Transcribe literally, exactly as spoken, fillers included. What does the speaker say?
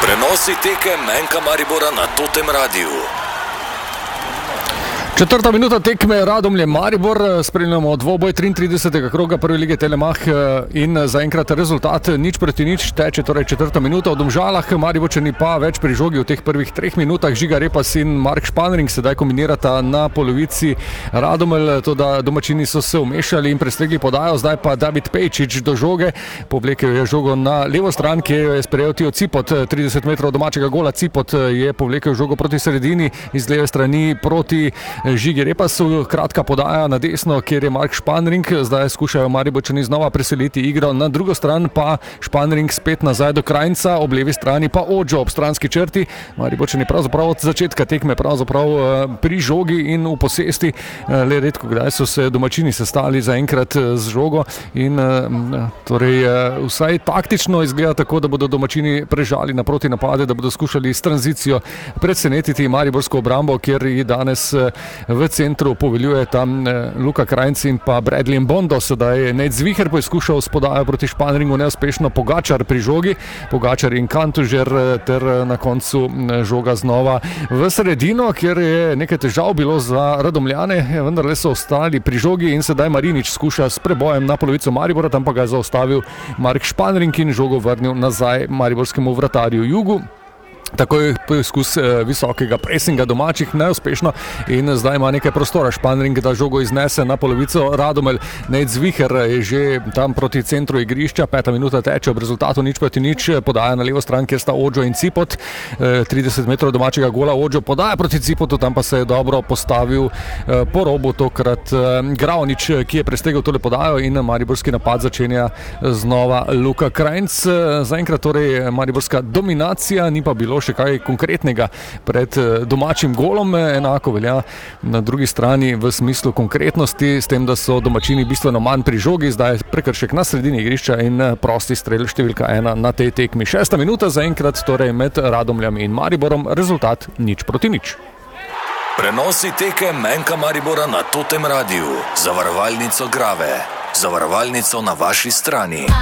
Prenosi tekem Enka Maribora na Totem Radiu. Četrta minuta tekme Radomlje Maribor, spremljamo dvoboj triintridesetega kroga prve lige Telemach in zaenkrat rezultat nič proti nič, teče torej četrta minuta. V Domžalah Mariborčani pa več pri žogi v teh prvih treh minutah. Žiga Repas in Mark Španring sedaj kombinirata na polovici Radomelj, toda domačini so se umešali in preslegli podajo. Zdaj pa David Pejčič do žoge, povlekel je žogo na levo stran, ki jo je sprejel Tio Cipot, trideset metrov domačega gola. Cipot je povlekel žogo proti sredini, iz leve strani proti Žigi Repasu, kratka podaja na desno, kjer je Mark Španring. Zdaj skušajo Mariborčani znova preseliti igro na drugo stran, pa Španring spet nazaj do Krajnca, ob levi strani pa Ođo ob stranski črti. Mariborčani pravzaprav od začetka tekme pravzaprav pri žogi in v posesti, le redko kdaj so se domačini sestali zaenkrat z žogo in torej vsaj taktično izgleda tako, da bodo domačini prežali naproti napade, da bodo skušali s tranzicijo presenetiti mariborsko obrambo, kjer je danes v centru poveljuje tam Luka Krajnc in pa Bradley Mbondo. Sedaj Nejc Zviher poizkušal s podajo proti Španringu, neuspešno Pogačar pri žogi, Pogačar in Kantužer ter na koncu žoga znova v sredino, kjer je nekaj težav bilo za Radomljane, vendar le so ostali pri žogi in sedaj Marinič skuša s prebojem na polovico Maribora, tam pa ga je zaustavil Mark Španring in žogo vrnil nazaj mariborskemu vratarju Jugu. Takoj poizkus visokega presinga domačih, neuspešno in zdaj ima nekaj prostora Španring, da žogo iznese na polovico Radomelj. Nejc Zviher je že tam proti centru igrišča, peta minuta teče, ob rezultatu nič proti nič, podaja na levo stran, kjer sta Ođo in Cipot, trideset metrov domačega gola, Ođo podaja proti Cipotu, tam pa se je dobro postavil po robu tokrat Gravnič, ki je prestegel tole podajo in mariborski napad začenja znova Luka Krajnc. Zaenkrat torej mariborska dominacija, ni pa bilo še kaj konkretnega pred domačim golom, enako velja na drugi strani v smislu konkretnosti, s tem, da so domačini bistveno manj pri žogi. Zdaj prekršek na sredini igrišča in prosti strel številka ena na tej tekmi. Šesta minuta zaenkrat torej med Radomljami in Mariborom, rezultat nič proti nič. Prenosi tekem Enka Maribora na Totem Radiu, zavarovalnico Grave, zavarovalnico na vaši strani.